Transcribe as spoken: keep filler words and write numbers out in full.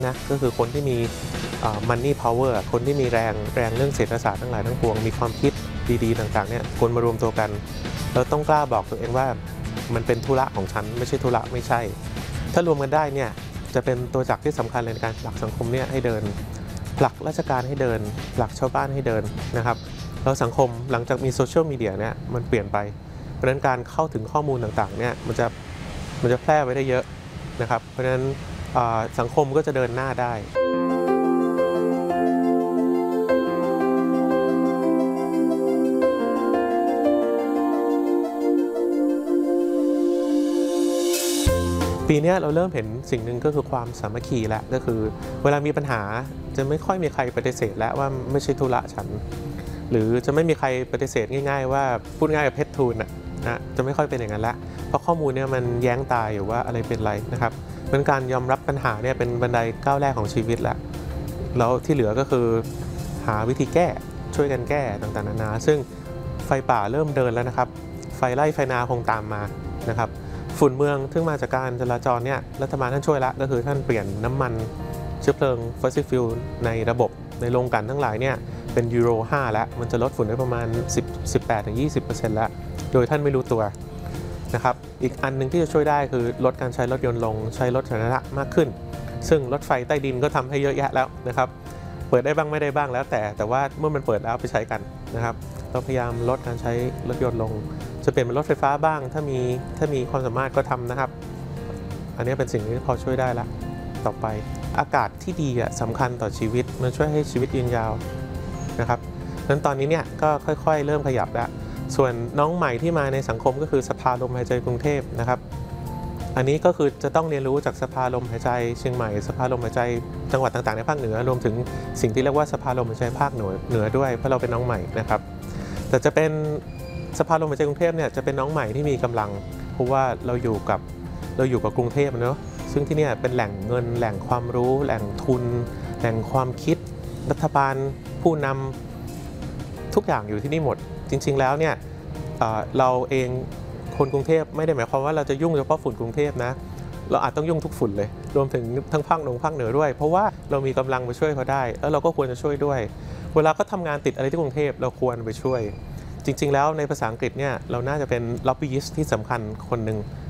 นะก็คือคนที่มี money power คนที่มีแรงแรงเรื่องเศรษฐศาสตร์ทั้งหลายทั้งปวงมีความคิดดีๆต่างๆเนี่ยคนมารวมตัวกันเราต้องกล้าบอกตัวเองว่ามันเป็นธุระของฉันไม่ใช่ธุระไม่ใช่ถ้ารวมกันได้เนี่ยจะเป็นตัวจักรที่สำคัญในการผลักสังคมเนี่ยให้เดินผลักราชการให้เดินผลักชาวบ้านให้เดินนะครับแล้วสังคมหลังจากมีโซเชียลมีเดียเนี่ยมันเปลี่ยนไปเพราะฉะนั้นการเข้าถึงข้อมูลต่างๆเนี่ยมันจะมันจะแพร่ไว้ได้เยอะนะครับเพราะฉะนั้นสังคมก็จะเดินหน้าได้ปีนี้เราเริ่มเห็นสิ่งหนึ่งก็คือความสามัคคีแล้วก็คือเวลามีปัญหาจะไม่ค่อยมีใครปฏิเสธแล้วว่าไม่ใช่ธุระฉันหรือจะไม่มีใครปฏิเสธง่ายๆว่าพูดง่ายกับเพชรทูลนะจะไม่ค่อยเป็นอย่างนั้นละเพราะข้อมูลเนี่ยมันแย้งตายอยู่ว่าอะไรเป็นไรนะครับเป็นการยอมรับปัญหาเนี่ยเป็นบันไดก้าวแรกของชีวิตแล้วแล้วที่เหลือก็คือหาวิธีแก้ช่วยกันแก้ต่างๆนานาซึ่งไฟป่าเริ่มเดินแล้วนะครับไฟไล่ไฟนาคงตามมานะครับฝุ่นเมืองซึ่งมาจากการจราจรเนี่ยรัฐบาลท่านช่วยละก็คือท่านเปลี่ยนน้ำมันเชื้อเพลิงฟอสซิลฟิวในระบบในโรงกลั่นทั้งหลายเนี่ยเป็นยูโรห้าแล้วมันจะลดฝุ่นได้ประมาณ สิบ สิบแปดถึงยี่สิบเปอร์เซ็นต์ แล้วโดยท่านไม่รู้ตัวนะครับอีกอันนึงที่จะช่วยได้คือลดการใช้รถยนต์ลงใช้รถสาธารณะมากขึ้นซึ่งรถไฟใต้ดินก็ทำให้เยอะแยะแล้วนะครับเปิดได้บ้างไม่ได้บ้างแล้วแต่แต่ว่าเมื่อมันเปิดแล้วไปใช้กันนะครับเราพยายามลดการใช้รถยนต์ลงจะเปลี่ยนเป็นรถไฟฟ้าบ้างถ้ามีถ้ามีความสามารถก็ทำนะครับอันนี้เป็นสิ่งที่พอช่วยได้ละต่อไปอากาศที่ดีสำคัญต่อชีวิตมันช่วยให้ชีวิตยืนยาวนะครับนั้นตอนนี้เนี่ยก็ค่อยๆเริ่มขยับแล้วส่วนน้องใหม่ที่มาในสังคมก็คือสภาลมหายใจกรุงเทพนะครับอันนี้ก็คือจะต้องเรียนรู้จากสภาลมหายใจเชียงใหม่สภาลมหายใจจังหวัดต่างๆในภาคเหนือรวมถึงสิ่งที่เรียกว่าสภาลมหายใจภาคเหนือเหนือด้วยเพราะเราเป็นน้องใหม่นะครับแต่จะเป็นสภาลมหายใจกรุงเทพเนี่ยจะเป็นน้องใหม่ที่มีกำลังเพราะว่าเราอยู่กับเราอยู่กับกรุงเทพเนาะซึ่งที่นี่เป็นแหล่งเงินแหล่งความรู้แหล่งทุนแหล่งความคิดรัฐบาลผู้นำทุกอย่างอยู่ที่นี่หมดจริงๆแล้วเนี่ยเราเองคนกรุงเทพไม่ได้หมายความว่าเราจะยุ่งเฉพาะฝุ่นกรุงเทพนะเราอาจต้องยุ่งทุกฝุ่นเลยรวมถึงทั้งภาคเหนือภาคเหนือด้วยเพราะว่าเรามีกำลังไปช่วยเขาได้แล้วเราก็ควรจะช่วยด้วยเวลาเขาทำงานติดอะไรที่กรุงเทพเราควรไปช่วยจริงๆแล้วในภาษาอังกฤษเนี่ยเราน่าจะเป็น lobbyist ที่สำคัญคนหนึ่ง